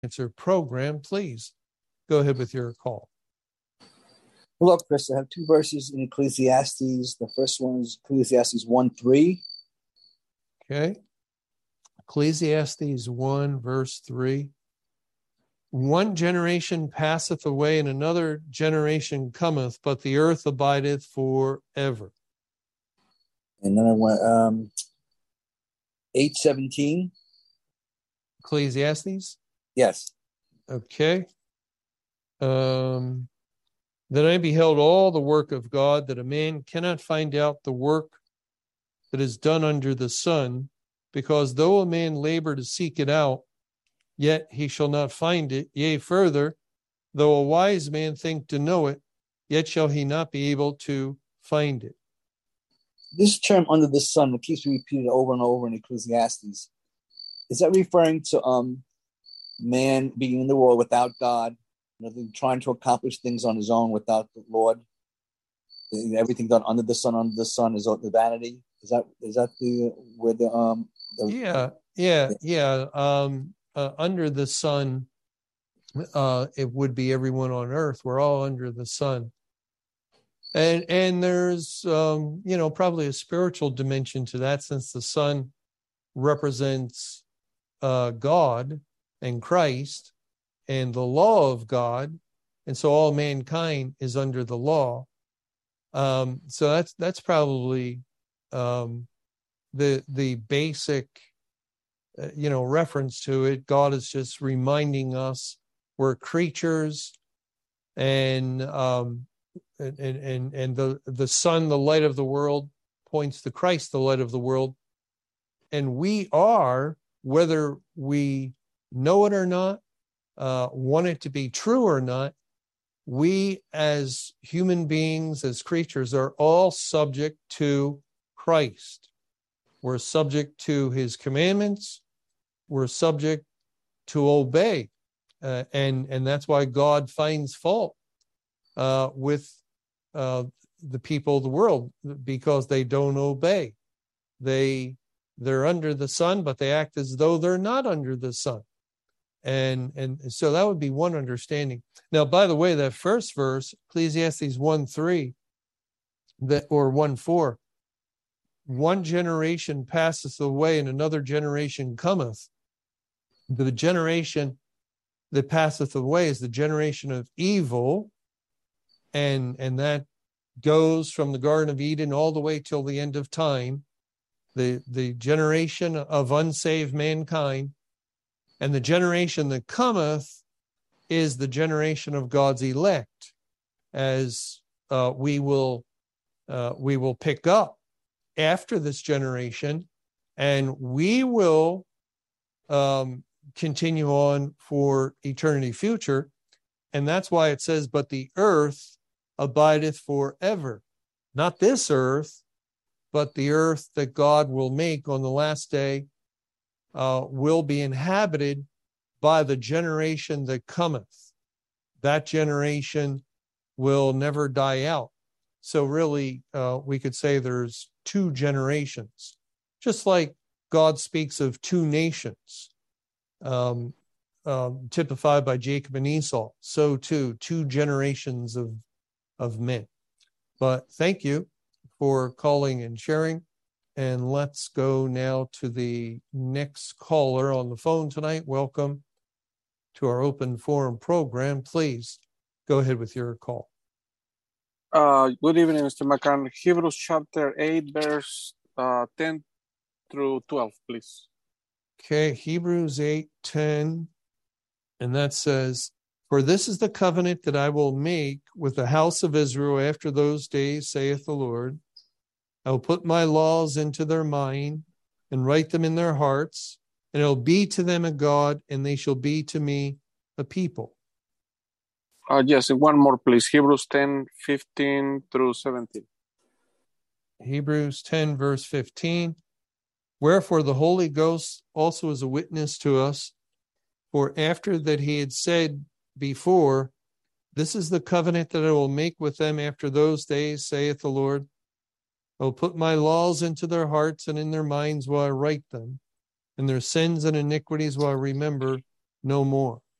Answer program. Please go ahead with your call. Hello, Chris. I have two verses in Ecclesiastes. The first one is Ecclesiastes 1:3. Okay. Ecclesiastes 1, verse 3. One generation passeth away, and another generation cometh, but the earth abideth forever. And then I went 8:17. Ecclesiastes? Yes. Okay. Then I beheld all the work of God, that a man cannot find out the work that is done under the sun, because though a man labor to seek it out, yet he shall not find it. Yea, further, though a wise man think to know it, yet shall he not be able to find it. This term under the sun that keeps being repeated over and over in Ecclesiastes, is that referring to man being in the world without God, trying to accomplish things on his own without the Lord? Everything done under the sun is the vanity. Is that the where the under the sun, it would be everyone on earth. We're all under the sun. And there's probably a spiritual dimension to that, since the sun represents God and Christ and the law of God, and so all mankind is under the law. So that's probably the basic reference to it. God is just reminding us we're creatures, and the sun, the light of the world, points to Christ, the light of the world. And we are, whether we know it or not, want it to be true or not, we as human beings, as creatures, are all subject to Christ. We're subject to his commandments. We're subject to obey. And that's why God finds fault with the people of the world, because they don't obey. They're under the sun, but they act as though they're not under the sun. And so that would be one understanding. Now, by the way, that first verse, Ecclesiastes 1:3, or 1:4, one generation passeth away and another generation cometh. The generation that passeth away is the generation of evil, and that goes from the Garden of Eden all the way till the end of time. The generation of unsaved mankind, and the generation that cometh is the generation of God's elect, as we will pick up after this generation, and we will continue on for eternity future. And that's why it says, but the earth abideth forever. Not this earth, but the earth that God will make on the last day will be inhabited by the generation that cometh. That generation will never die out. So really, we could say there's two generations. Just like God speaks of two nations, typified by Jacob and Esau, so too, two generations of men. But thank you for calling and sharing. And let's go now to the next caller on the phone tonight. Welcome to our open forum program. Please go ahead with your call. Good evening, Mr. McCann. Hebrews chapter 8, verse 10 through 12, please. Okay, Hebrews 8:10, and that says, for this is the covenant that I will make with the house of Israel after those days, saith the Lord. I will put my laws into their mind and write them in their hearts, and it will be to them a God, and they shall be to me a people. Yes, one more, please. Hebrews 10, 15 through 17. Hebrews 10, verse 15. Wherefore the Holy Ghost also is a witness to us, for after that he had said before, this is the covenant that I will make with them after those days, saith the Lord. I will put my laws into their hearts, and in their minds will I write them, and their sins and iniquities will I remember no more.